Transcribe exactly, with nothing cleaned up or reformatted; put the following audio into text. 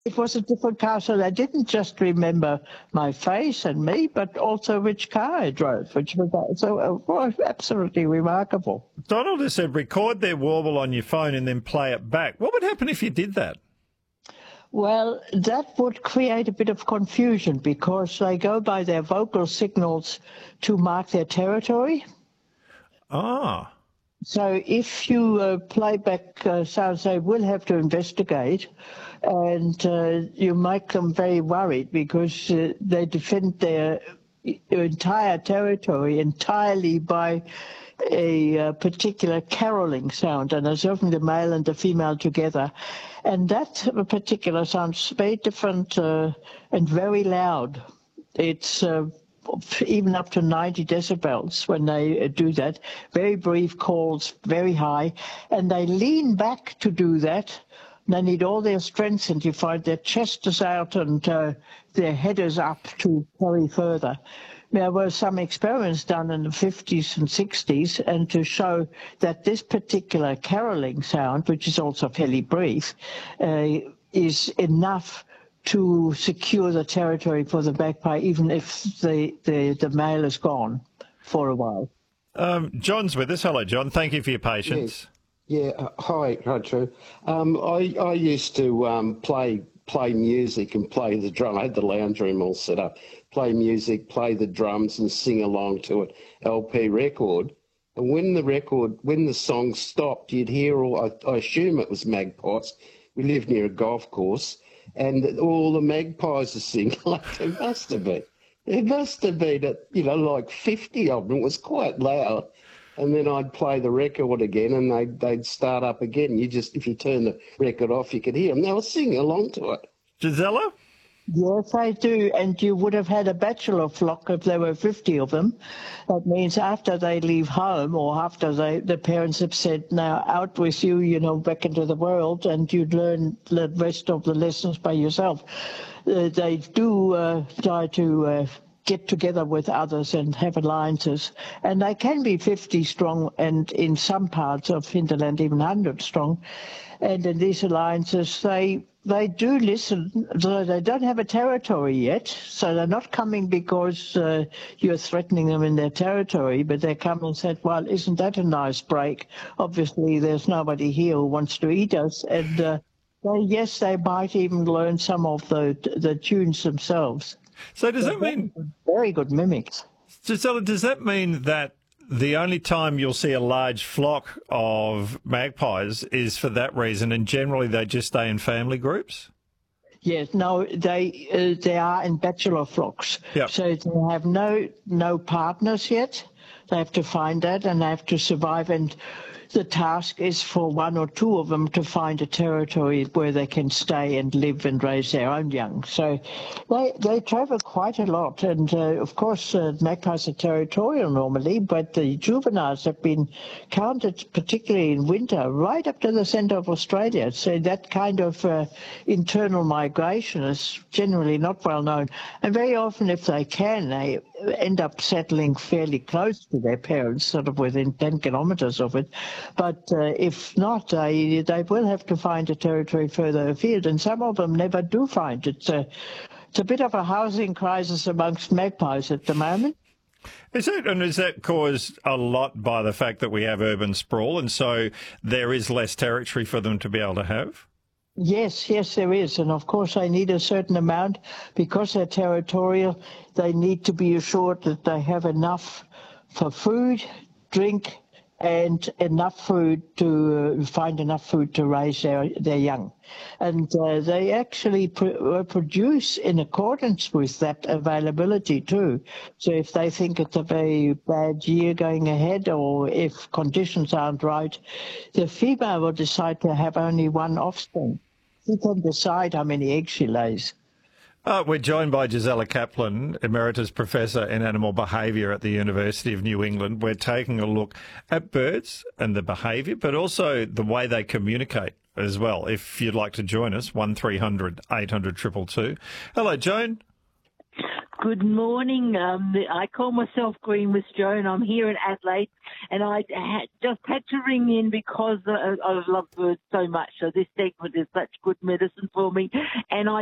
It was a different car, so they didn't just remember my face and me, but also which car I drove, which was so uh, was absolutely remarkable. Donald has said record their warble on your phone and then play it back. What would happen if you did that? Well, that would create a bit of confusion because they go by their vocal signals to mark their territory. Ah. So if you uh, play back uh, sounds, they will have to investigate, and uh, you make them very worried because uh, they defend their entire territory entirely by a uh, particular caroling sound, and there's often the male and the female together. And that particular sound is very different uh, and very loud. It's uh, even up to ninety decibels when they do that. Very brief calls, very high, and they lean back to do that. They need all their strength, and you find their chest is out and uh, their head is up to carry further. There were some experiments done in the fifties and sixties, and to show that this particular caroling sound, which is also fairly brief, uh, is enough to secure the territory for the magpie, even if the, the, the male is gone for a while. Um, John's with us. Hello, John. Thank you for your patience. Yeah, yeah. Uh, hi, Roger. Um, I, I used to um, play play music and play the drum. I had the lounge room all set up. Play music, play the drums and sing along to it, L P record. And when the record, when the song stopped, you'd hear all, I, I assume it was magpies. We lived near a golf course. And all the magpies are singing, like there must have been. There must have been, you know, like fifty of them. It was quite loud. And then I'd play the record again and they'd, they'd start up again. You just, if you turn the record off, you could hear them. They were singing along to it. Gisela? Yes, I do. And you would have had a bachelor flock if there were fifty of them. That means after they leave home or after they, the parents have said, now out with you, you know, back into the world, and you'd learn the rest of the lessons by yourself. Uh, they do uh, try to uh, get together with others and have alliances. And they can be fifty strong and in some parts of hinterland even one hundred strong. And in these alliances, they they do listen, though they don't have a territory yet, so they're not coming because uh, you're threatening them in their territory, but they come and say, well, isn't that a nice break? Obviously, there's nobody here who wants to eat us, and uh, they, yes, they might even learn some of the the tunes themselves. So does They're that mean... Very good mimics. Gisela, does that mean that the only time you'll see a large flock of magpies is for that reason, and generally they just stay in family groups? Yes, no, they uh, they are in bachelor flocks. Yep. So they have no no partners yet. They have to find that, and they have to survive. And the task is for one or two of them to find a territory where they can stay and live and raise their own young. So they they travel quite a lot. And, uh, of course, uh, magpies are territorial normally, but the juveniles have been counted, particularly in winter, right up to the centre of Australia. So that kind of uh, internal migration is generally not well known. And very often, if they can, they end up settling fairly close to their parents, sort of within ten kilometres of it. But uh, if not, they, they will have to find a territory further afield, and some of them never do find it. It's a, it's a bit of a housing crisis amongst magpies at the moment. Is it, and is that caused a lot by the fact that we have urban sprawl, and so there is less territory for them to be able to have? Yes, yes, there is. And of course, they need a certain amount because they're territorial. They need to be assured that they have enough for food, drink, and enough food to uh, find enough food to raise their, their young. And uh, they actually pr- produce in accordance with that availability too. So if they think it's a very bad year going ahead, or if conditions aren't right, the female will decide to have only one offspring. She can decide how many eggs she lays. Uh, we're joined by Gisela Kaplan, Emeritus Professor in Animal Behaviour at the University of New England. We're taking a look at birds and the behaviour, but also the way they communicate as well. If you'd like to join us, one three hundred eight hundred two two two. Hello, Joan. Good morning. Um, I call myself Green with Joe, and I'm here in Adelaide. And I had, just had to ring in because I, I love birds so much. So this segment is such good medicine for me. And I